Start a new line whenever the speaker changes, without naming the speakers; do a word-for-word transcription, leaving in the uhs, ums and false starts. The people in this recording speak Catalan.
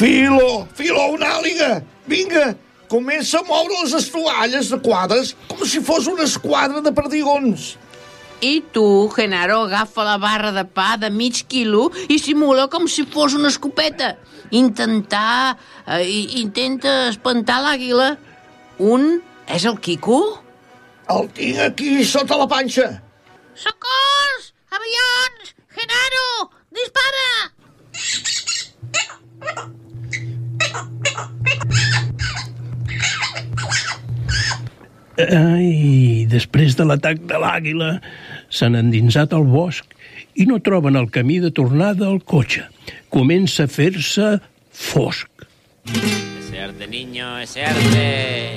Filo, Filo, una àliga! Vinga, comença a moure les estovalles de quadres com si fos una esquadra de perdigons.
I tu, Genaro, agafa la barra de pa de mig quilo i simula com si fos una escopeta. Intentar... Eh, intenta espantar l'àguila. Un és el Quico?
El tinc aquí sota la panxa.
Socors! Avions! Genaro! Dispara!
Ai, després de l'atac de l'àguila s'han endinsat al bosc i no troben el camí de tornada al cotxe. Comença a fer-se fosc.
Ese arte, niño, ese arte.